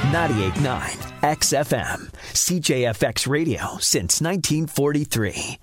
98.9 XFM, CJFX Radio since 1943.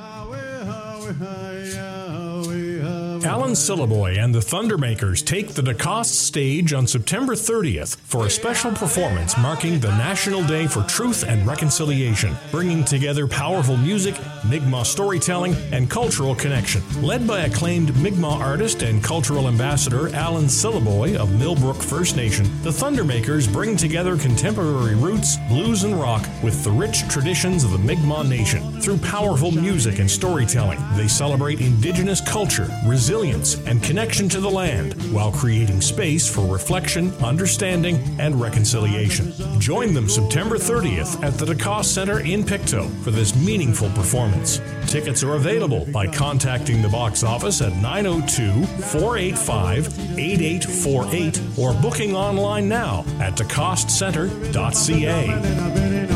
Alan Syliboy and the Thundermakers take the DeCoste stage on September 30th for a special performance marking the National Day for Truth and Reconciliation, bringing together powerful music, Mi'kmaq storytelling, and cultural connection. Led by acclaimed Mi'kmaq artist and cultural ambassador Alan Syliboy of Millbrook First Nation, the Thundermakers bring together contemporary roots, blues, and rock with the rich traditions of the Mi'kmaq Nation. Through powerful music and storytelling, they celebrate Indigenous culture, resilience, and connection to the land, while creating space for reflection, understanding, and reconciliation. Join them September 30th at the DeCoste Center in Pictou for this meaningful performance. Tickets are available by contacting the box office at 902-485-8848 or booking online now at decostecenter.ca.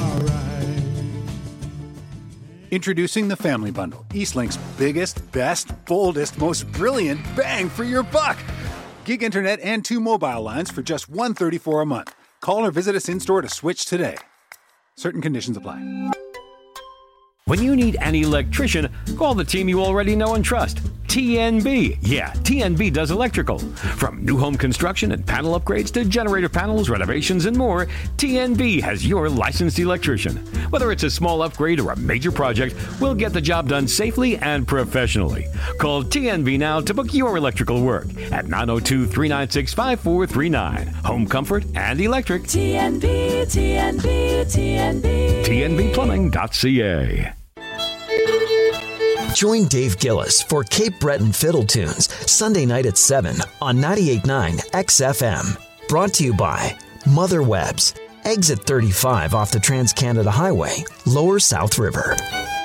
Introducing the Family Bundle, Eastlink's biggest, best, boldest, most brilliant bang for your buck. Gig internet and 2 mobile lines for just $134 a month. Call or visit us in-store to switch today. Certain conditions apply. When you need an electrician, call the team you already know and trust. TNB. Yeah, TNB does electrical. From new home construction and panel upgrades to generator panels, renovations, and more, TNB has your licensed electrician. Whether it's a small upgrade or a major project, we'll get the job done safely and professionally. Call TNB now to book your electrical work at 902-396-5439. Home comfort and electric. TNB, TNB, TNB. TNBplumbing.ca. Join Dave Gillis for Cape Breton Fiddle Tunes, Sunday night at 7 on 98.9 XFM. Brought to you by Mother Webs, exit 35 off the Trans-Canada Highway, Lower South River.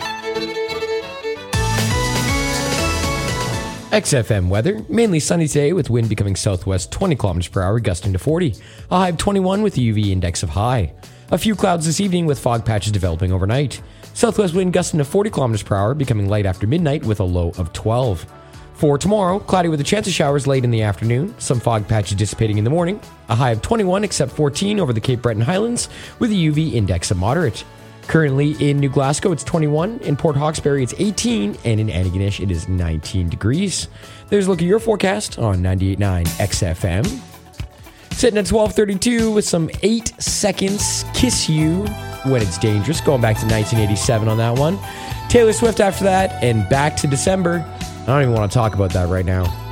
XFM weather, mainly sunny today with wind becoming southwest 20 kilometers per hour, gusting to 40. A high of 21 with a UV index of high. A few clouds this evening with fog patches developing overnight. Southwest wind gusting to 40 kilometers per hour, becoming light after midnight with a low of 12. For tomorrow, cloudy with a chance of showers late in the afternoon, some fog patches dissipating in the morning, a high of 21 except 14 over the Cape Breton Highlands with a UV index of moderate. Currently in New Glasgow, it's 21, in Port Hawkesbury, it's 18, and in Antigonish, it is 19 degrees. There's a look at your forecast on 98.9 XFM. Sitting at 12:32 with some 8 seconds, Kiss You When It's Dangerous, going back to 1987 on that one. Taylor Swift after that, and back to December. I don't even want to talk about that right now.